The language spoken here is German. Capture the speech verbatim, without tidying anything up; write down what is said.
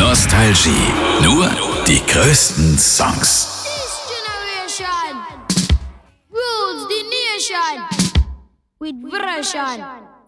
Nostalgie. Nur die größten Songs. This generation rules the nation with version.